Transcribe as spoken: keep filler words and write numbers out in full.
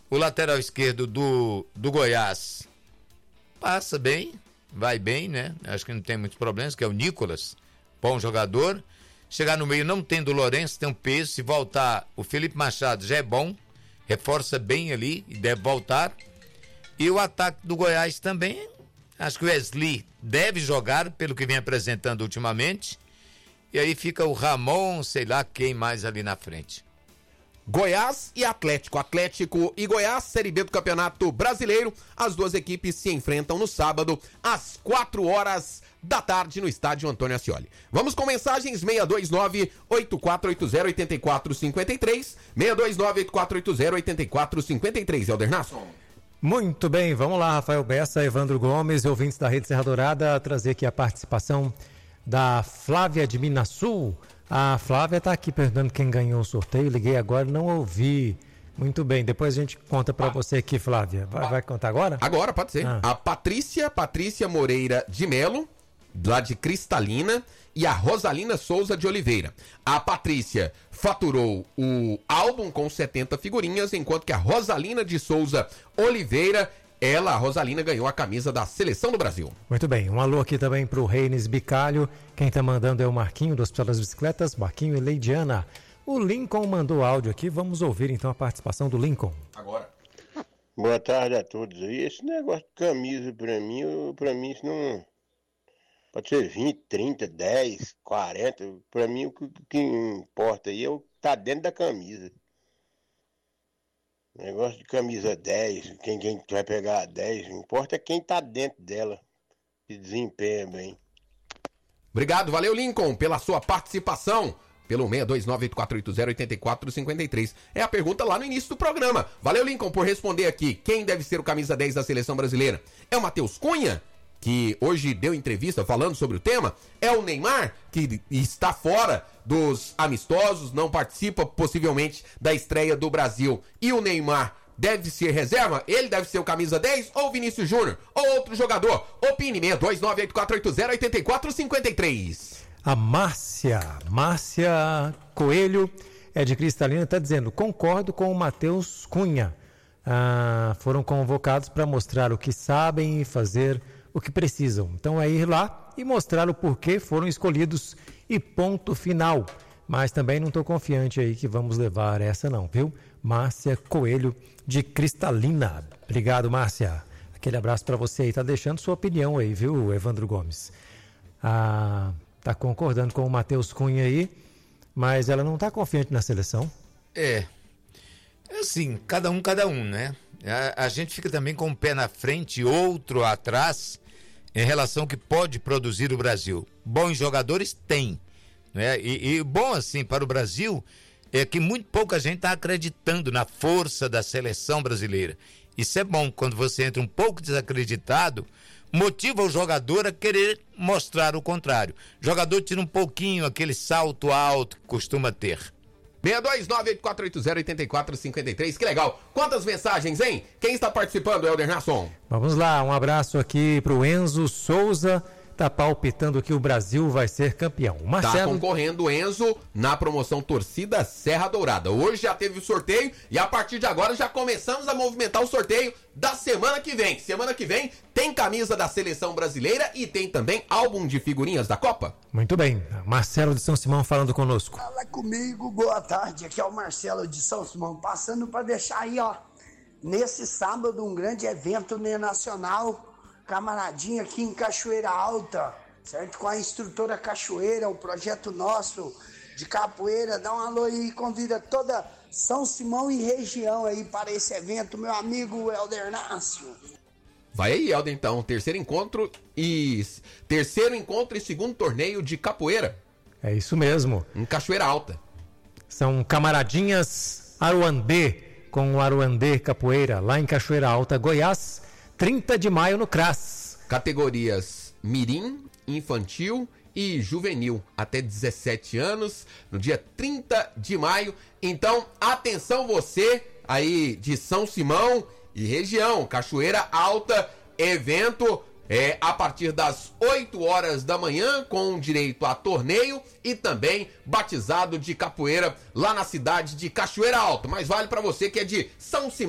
O lateral esquerdo do, do Goiás passa bem, vai bem, né? Acho que não tem muitos problemas, que é o Nicolas, bom jogador. Chegar no meio não tendo o Lourenço, tem um peso. Se voltar, o Felipe Machado já é bom, reforça bem ali e deve voltar. E o ataque do Goiás também, acho que o Wesley deve jogar, pelo que vem apresentando ultimamente. E aí fica o Ramon, sei lá quem mais ali na frente. Goiás e Atlético. Atlético e Goiás, Série B do Campeonato Brasileiro. As duas equipes se enfrentam no sábado, às quatro horas da tarde, no estádio Antônio Ascioli. Vamos com mensagens seis dois nove, oito quatro oito zero, oito quatro cinco três. seis dois nove, oito quatro oito zero, oito quatro cinco três. Helder Nasson. Muito bem, vamos lá, Rafael Bessa, Evandro Gomes, ouvintes da Rede Serra Dourada, trazer aqui a participação da Flávia de Minas Sul. A Flávia está aqui perguntando quem ganhou o sorteio. Liguei agora, não ouvi. Muito bem, depois a gente conta para ah. você aqui, Flávia. Vai, vai contar agora? Agora, pode ser. Ah. A Patrícia, Patrícia Moreira de Melo, lá de Cristalina, e a Rosalina Souza de Oliveira. A Patrícia faturou o álbum com setenta figurinhas, enquanto que a Rosalina de Souza Oliveira, ela, a Rosalina, ganhou a camisa da Seleção do Brasil. Muito bem, um alô aqui também pro Reines Bicalho. Quem tá mandando é o Marquinho do Hospital das Bicicletas, Marquinho e Leidiana. O Lincoln mandou áudio aqui, vamos ouvir então a participação do Lincoln. Agora. Boa tarde a todos aí. Esse negócio de camisa pra mim, eu, pra mim isso não... Pode ser vinte, trinta, dez, quarenta. Pra mim o que, o que importa aí é o que tá dentro da camisa. Negócio de camisa dez, quem, quem vai pegar a dez, não importa é quem tá dentro dela, que desempenha bem. Obrigado, valeu Lincoln, pela sua participação, pelo seis dois nove, oito quatro oito zero, oito quatro cinco três. É a pergunta lá no início do programa. Valeu Lincoln por responder aqui. Quem deve ser o camisa dez da Seleção Brasileira? É o Matheus Cunha, que hoje deu entrevista falando sobre o tema? É o Neymar, que está fora dos amistosos, não participa possivelmente da estreia do Brasil. E o Neymar deve ser reserva? Ele deve ser o camisa dez ou Vinícius Júnior? Ou outro jogador? Opine, seis dois nove, oito quatro oito zero, oito quatro cinco três. A Márcia, Márcia Coelho, é de Cristalina, está dizendo: concordo com o Matheus Cunha. Ah, foram convocados para mostrar o que sabem e fazer o que precisam. Então é ir lá e mostrar o porquê foram escolhidos e ponto final. Mas também não estou confiante aí que vamos levar essa não, viu? Márcia Coelho de Cristalina. Obrigado, Márcia. Aquele abraço para você aí. Tá deixando sua opinião aí, viu, Evandro Gomes? Ah, tá concordando com o Matheus Cunha aí, mas ela não tá confiante na seleção. É. Assim, cada um, cada um, né? A, a gente fica também com um pé na frente e outro atrás em relação ao que pode produzir o Brasil. Bons jogadores tem, né? E, e bom assim para o Brasil é que muito pouca gente está acreditando na força da seleção brasileira. Isso é bom, quando você entra um pouco desacreditado, motiva o jogador a querer mostrar o contrário. O jogador tira um pouquinho aquele salto alto que costuma ter. seis dois nove, oito quatro oito zero, oito quatro cinco três, que legal. Quantas mensagens, hein? Quem está participando, Helder Nasson? Vamos lá, um abraço aqui pro Enzo Souza, tá palpitando que o Brasil vai ser campeão. Marcelo... Tá concorrendo o Enzo na promoção Torcida Serra Dourada. Hoje já teve o sorteio e a partir de agora já começamos a movimentar o sorteio da semana que vem. Semana que vem tem camisa da Seleção Brasileira e tem também álbum de figurinhas da Copa. Muito bem, Marcelo de São Simão falando conosco. Fala comigo, boa tarde, aqui é o Marcelo de São Simão, passando para deixar aí, ó, nesse sábado um grande evento nacional, camaradinha aqui em Cachoeira Alta, certo? Com a instrutora Cachoeira, o projeto nosso de capoeira. Dá um alô aí e convida toda São Simão e região aí para esse evento, meu amigo Helder Nácio. Vai aí, Helder, então. Terceiro encontro e... Terceiro encontro e segundo torneio de capoeira. É isso mesmo. Em Cachoeira Alta. São camaradinhas Aruandê, com o Aruandê Capoeira, lá em Cachoeira Alta, Goiás, trinta de maio no C R A S. Categorias Mirim, Infantil e Juvenil, até dezessete anos, no dia trinta de maio. Então, atenção você aí de São Simão e região, Cachoeira Alta, evento é a partir das oito horas da manhã, com direito a torneio e também batizado de capoeira lá na cidade de Cachoeira Alta. Mas vale para você que é de São Simão